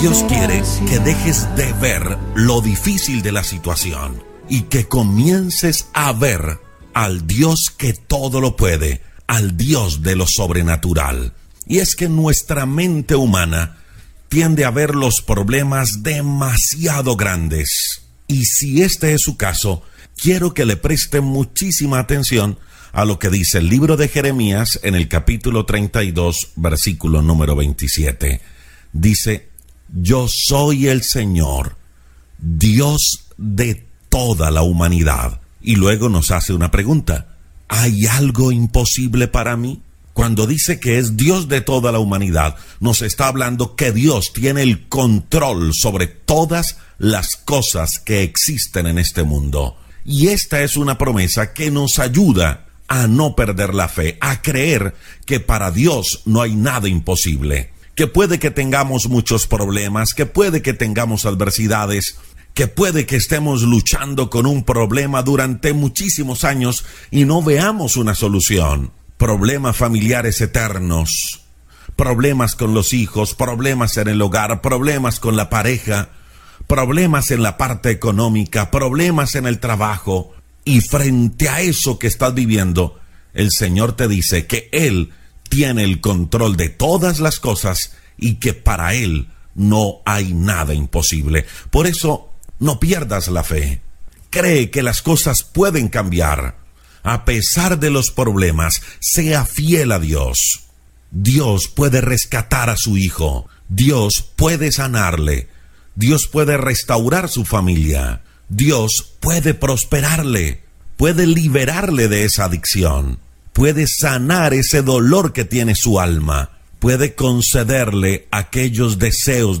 Dios quiere que dejes de ver lo difícil de la situación y que comiences a ver al Dios que todo lo puede, al Dios de lo sobrenatural. Y es que nuestra mente humana tiende a ver los problemas demasiado grandes. Y si este es su caso, quiero que le preste muchísima atención a lo que dice el libro de Jeremías en el capítulo 32, versículo número 27. Dice: yo soy el Señor, Dios de toda la humanidad. Y luego nos hace una pregunta: ¿hay algo imposible para mí? Cuando dice que es Dios de toda la humanidad, nos está hablando que Dios tiene el control sobre todas las cosas que existen en este mundo. Y esta es una promesa que nos ayuda a no perder la fe, a creer que para Dios no hay nada imposible. Que puede que tengamos muchos problemas, que puede que tengamos adversidades, que puede que estemos luchando con un problema durante muchísimos años y no veamos una solución. Problemas familiares eternos, problemas con los hijos, problemas en el hogar, problemas con la pareja, problemas en la parte económica, problemas en el trabajo. Y frente a eso que estás viviendo, el Señor te dice que Él tiene el control de todas las cosas y que para Él no hay nada imposible. Por eso, no pierdas la fe. Cree que las cosas pueden cambiar. A pesar de los problemas, sea fiel a Dios. Dios puede rescatar a su hijo. Dios puede sanarle. Dios puede restaurar su familia. Dios puede prosperarle. Puede liberarle de esa adicción. Puede sanar ese dolor que tiene su alma. Puede concederle aquellos deseos